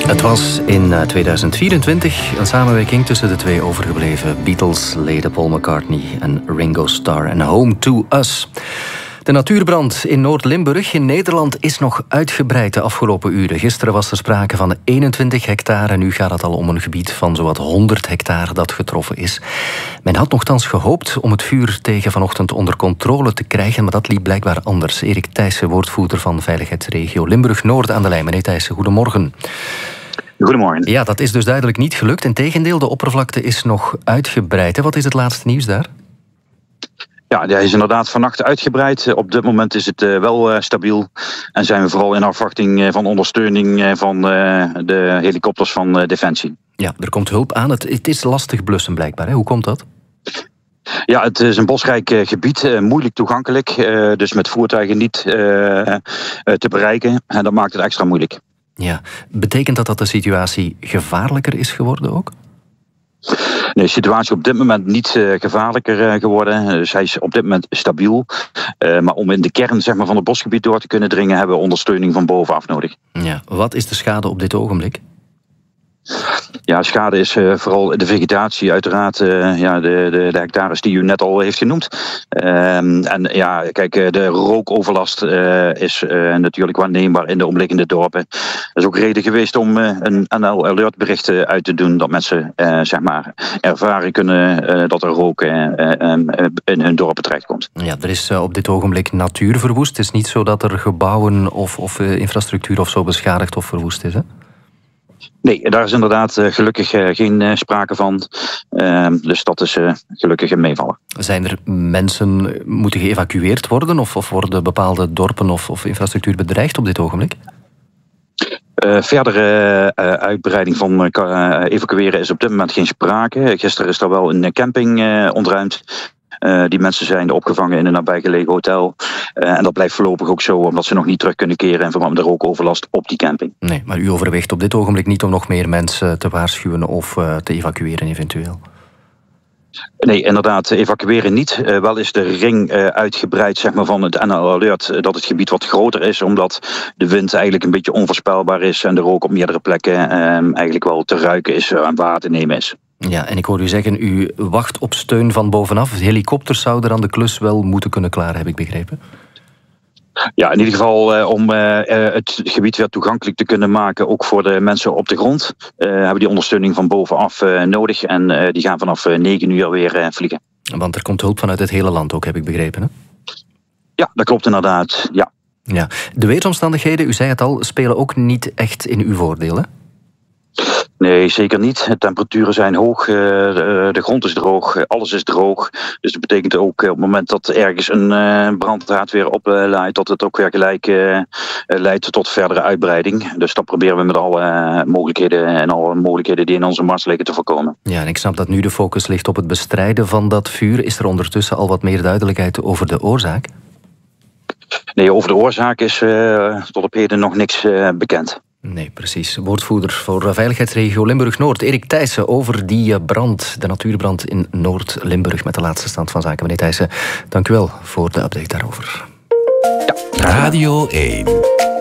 Het was in 2024 een samenwerking tussen de twee overgebleven Beatles-leden Paul McCartney en Ringo Starr en Home to Us. De natuurbrand in Noord-Limburg in Nederland is nog uitgebreid de afgelopen uren. Gisteren was er sprake van 21 hectare en nu gaat het al om een gebied van zowat 100 hectare dat getroffen is. Men had nogthans gehoopt om het vuur tegen vanochtend onder controle te krijgen, maar dat liep blijkbaar anders. Erik Thijssen, woordvoerder van veiligheidsregio Limburg-Noord aan de lijn. Meneer Thijssen, goedemorgen. Goedemorgen. Ja, dat is dus duidelijk niet gelukt. Integendeel, de oppervlakte is nog uitgebreid. Wat is het laatste nieuws daar? Ja, die is inderdaad vannacht uitgebreid. Op dit moment is het wel stabiel. En zijn we vooral in afwachting van ondersteuning van de helikopters van Defensie. Ja, er komt hulp aan. Het is lastig blussen blijkbaar. Hè? Hoe komt dat? Ja, het is een bosrijk gebied, moeilijk toegankelijk. Dus met voertuigen niet te bereiken. En dat maakt het extra moeilijk. Ja, betekent dat de situatie gevaarlijker is geworden ook? Nee, de situatie op dit moment niet gevaarlijker geworden. Dus hij is op dit moment stabiel. Maar om in de kern zeg maar, van het bosgebied door te kunnen dringen, hebben we ondersteuning van bovenaf nodig. Ja, wat is de schade op dit ogenblik? Ja, schade is vooral de vegetatie, uiteraard. De hectares die u net al heeft genoemd. En ja, kijk, de rookoverlast is natuurlijk waarneembaar in de omliggende dorpen. Dat is ook reden geweest om een NL-alert bericht uit te doen. Dat mensen zeg maar ervaren kunnen dat er rook in hun dorpen terechtkomt. Ja, er is op dit ogenblik natuur verwoest. Het is niet zo dat er gebouwen of infrastructuur of zo beschadigd of verwoest is, hè? Nee, daar is inderdaad gelukkig geen sprake van. Dus dat is gelukkig een meevaller. Zijn er mensen moeten geëvacueerd worden of worden bepaalde dorpen of infrastructuur bedreigd op dit ogenblik? Verdere uitbreiding van evacueren is op dit moment geen sprake. Gisteren is er wel een camping ontruimd. Die mensen zijn opgevangen in een nabijgelegen hotel. En dat blijft voorlopig ook zo, omdat ze nog niet terug kunnen keren in verband met de rookoverlast op die camping. Nee, maar u overweegt op dit ogenblik niet om nog meer mensen te waarschuwen of te evacueren eventueel? Nee, inderdaad, evacueren niet. Wel is de ring uitgebreid zeg maar, van het NL-alert dat het gebied wat groter is, omdat de wind eigenlijk een beetje onvoorspelbaar is en de rook op meerdere plekken eigenlijk wel te ruiken is en waar te nemen is. Ja, en ik hoor u zeggen, u wacht op steun van bovenaf. Helikopters zouden dan de klus wel moeten kunnen klaren, heb ik begrepen. Ja, in ieder geval om het gebied weer toegankelijk te kunnen maken, ook voor de mensen op de grond, hebben die ondersteuning van bovenaf nodig. En die gaan vanaf 9 uur weer vliegen. Want er komt hulp vanuit het hele land ook, heb ik begrepen, hè? Ja, dat klopt inderdaad, ja. Ja. De weersomstandigheden, u zei het al, spelen ook niet echt in uw voordeel, hè? Nee, zeker niet. De temperaturen zijn hoog, de grond is droog, alles is droog. Dus dat betekent ook op het moment dat ergens een brandhaard weer opleidt, dat het ook weer gelijk leidt tot verdere uitbreiding. Dus dat proberen we met alle mogelijkheden die in onze mars liggen te voorkomen. Ja, en ik snap dat nu de focus ligt op het bestrijden van dat vuur. Is er ondertussen al wat meer duidelijkheid over de oorzaak? Nee, over de oorzaak is tot op heden nog niks bekend. Nee, precies. Woordvoerder voor Veiligheidsregio Limburg-Noord, Erik Thijssen, over die brand, de natuurbrand in Noord-Limburg met de laatste stand van zaken. Meneer Thijssen, dank u wel voor de update daarover. Ja. Radio 1.